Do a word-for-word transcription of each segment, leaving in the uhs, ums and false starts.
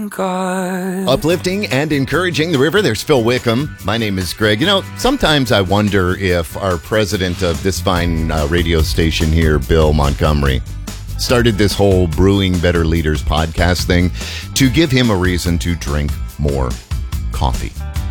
thank God. Uplifting and encouraging the river. There's Phil Wickham. My name is Greg. You know, sometimes I wonder if our president of this fine uh, radio station here, Bill Montgomery, started this whole Brewing Better Leaders podcast thing to give him a reason to drink more coffee.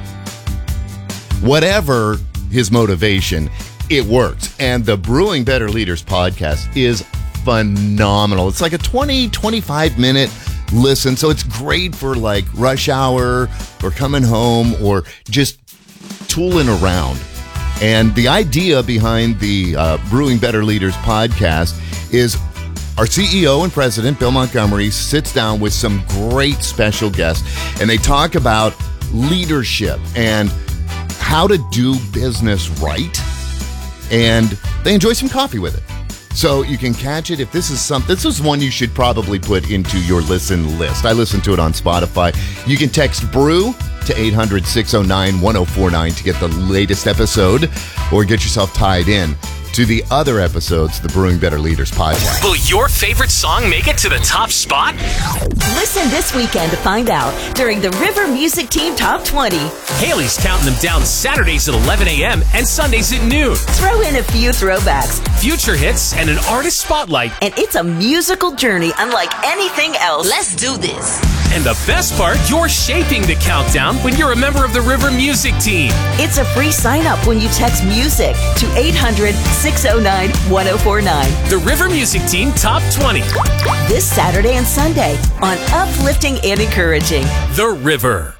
Whatever his motivation, it works. And the Brewing Better Leaders podcast is phenomenal. It's like a twenty, twenty-five minute listen. So it's great for like rush hour or coming home or just tooling around. And the idea behind the uh, Brewing Better Leaders podcast is our C E O and president, Bill Montgomery, sits down with some great special guests, and they talk about leadership and how to do business right, and they enjoy some coffee with it. So you can catch it. If this is some, this is one you should probably put into your listen list. I listen to it on Spotify. You can text BREW to eight hundred, six oh nine, one oh four nine to get the latest episode, or get yourself tied in to the other episodes of the Brewing Better Leaders podcast. Will your favorite song make it to the top spot? Listen this weekend to find out during the River Music Team Top twenty. Haley's counting them down Saturdays at eleven a.m. and Sundays at noon. Throw in a few throwbacks, future hits, and an artist spotlight. And it's a musical journey unlike anything else. Let's do this. And the best part, you're shaping the countdown when you're a member of the River Music Team. It's a free sign-up when you text MUSIC to eight hundred, six oh nine, one oh four nine. The River Music Team Top twenty. This Saturday and Sunday on Uplifting and Encouraging. The River.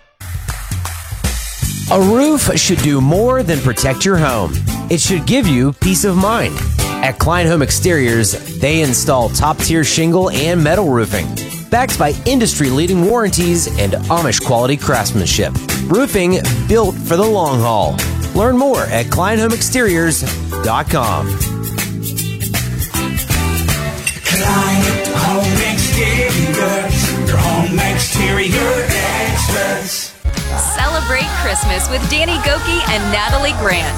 A roof should do more than protect your home. It should give you peace of mind. At Klein Home Exteriors, they install top-tier shingle and metal roofing, backed by industry-leading warranties and Amish-quality craftsmanship. Roofing built for the long haul. Learn more at klein home exteriors dot com. Klein Home Exteriors, your home exterior experts. Celebrate Christmas with Danny Goki and Natalie Grant.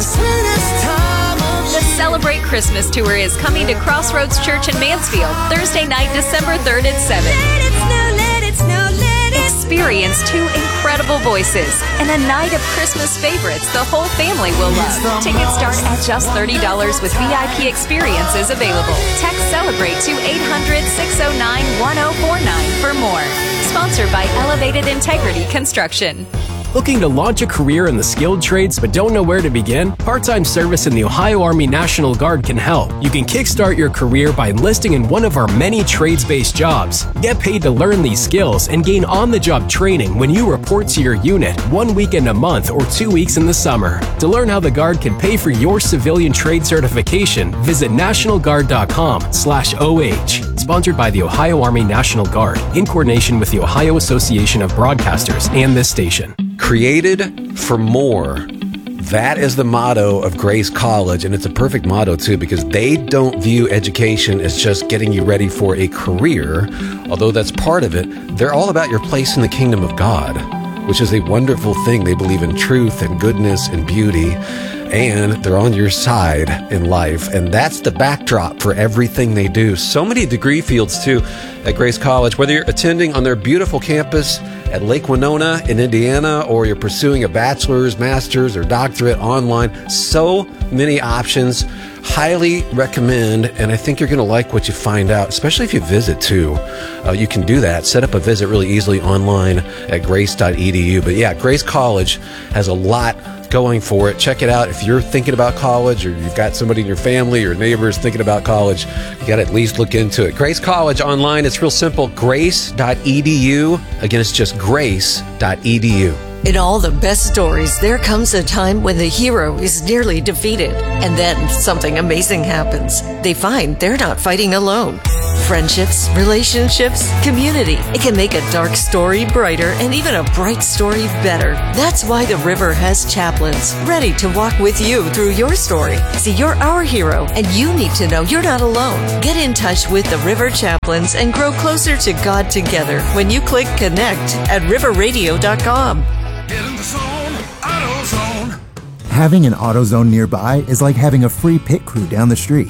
The Celebrate Christmas Tour is coming to Crossroads Church in Mansfield, Thursday night, December third at seven. Let it snow, let it snow, let it Experience two incredible voices and a night of Christmas favorites the whole family will love. Tickets start at just thirty dollars with V I P experiences available. Text Celebrate to eight hundred, six oh nine, one oh four nine for more. Sponsored by Elevated Integrity Construction. Looking to launch a career in the skilled trades but don't know where to begin? Part-time service in the Ohio Army National Guard can help. You can kickstart your career by enlisting in one of our many trades-based jobs. Get paid to learn these skills and gain on-the-job training when you report to your unit one weekend a month or two weeks in the summer. To learn how the Guard can pay for your civilian trade certification, visit national guard dot com slash O H. Sponsored by the Ohio Army National Guard in coordination with the Ohio Association of Broadcasters and this station. Created for more. That is the motto of Grace College, and it's a perfect motto, too, because they don't view education as just getting you ready for a career, although that's part of it. They're all about your place in the kingdom of God, which is a wonderful thing. They believe in truth and goodness and beauty, and they're on your side in life, and that's the backdrop for everything they do. So many degree fields, too, at Grace College, whether you're attending on their beautiful campus at Lake Winona in Indiana, or you're pursuing a bachelor's, master's, or doctorate online. So many options. Highly recommend, and I think you're going to like what you find out, especially if you visit too. Uh, you can do that. Set up a visit really easily online at grace dot e d u. But yeah, Grace College has a lot going for it. Check it out. If you're thinking about college, or you've got somebody in your family or neighbors thinking about college, you got to at least look into it. Grace College online, it's real simple. grace dot e d u. Again, it's just grace dot e d u. In all the best stories, there comes a time when the hero is nearly defeated, and then something amazing happens. They find they're not fighting alone. Friendships, relationships, community. It can make a dark story brighter and even a bright story better. That's why the River has chaplains ready to walk with you through your story. See, you're our hero, and you need to know you're not alone. Get in touch with the River Chaplains and grow closer to God together when you click connect at river radio dot com. Get in the zone, AutoZone. Having an AutoZone nearby is like having a free pit crew down the street.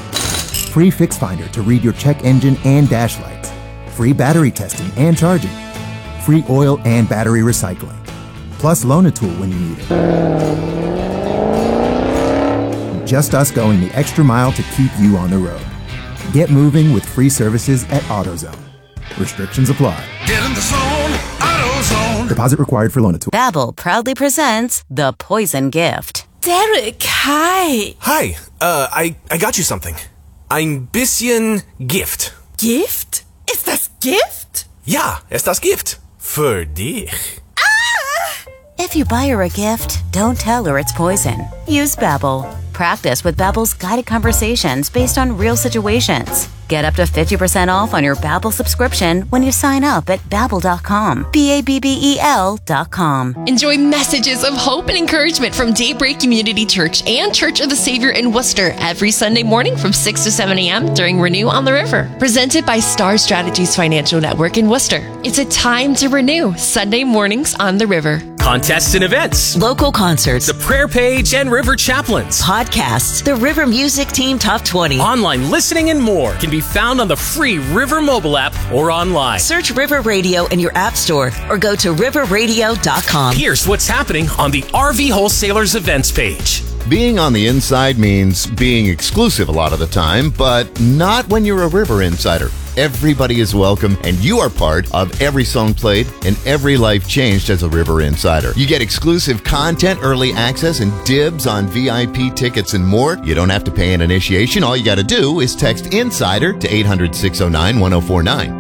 Free Fix Finder to read your check engine and dash lights. Free battery testing and charging. free oil and battery recycling. Plus Loan-A-Tool when you need it. Just us going the extra mile to keep you on the road. Get moving with free services at AutoZone. Restrictions apply. Get in the zone, AutoZone. Deposit required for Loan-A-Tool. Babbel proudly presents The Poison Gift. Derek, hi. Hi, uh, I, I got you something. Ein bisschen Gift. Gift? Ist das Gift? Ja, ist das Gift. Für dich. If you buy her a gift, don't tell her it's poison. Use Babbel. Practice with Babbel's guided conversations based on real situations. Get up to fifty percent off on your Babbel subscription when you sign up at babbel dot com. B A B B E L dot com. Enjoy messages of hope and encouragement from Daybreak Community Church and Church of the Savior in Worcester every Sunday morning from six to seven a.m. during Renew on the River. Presented by Star Strategies Financial Network in Worcester. It's a time to renew. Sunday mornings on the River. Contests and events. Local concerts. The prayer page and River Chaplains. Podcasts. The River Music Team Top twenty. Online listening and more can be found on the free River mobile app or online. Search River Radio in your app store or go to river radio dot com. Here's what's happening on the R V Wholesalers events page. Being on the inside means being exclusive a lot of the time, but not when you're a River Insider. Everybody is welcome, and you are part of every song played and every life changed as a River Insider. You get exclusive content, early access, and dibs on V I P tickets and more. You don't have to pay an initiation. All you got to do is text INSIDER to eight hundred, six oh nine, one oh four nine.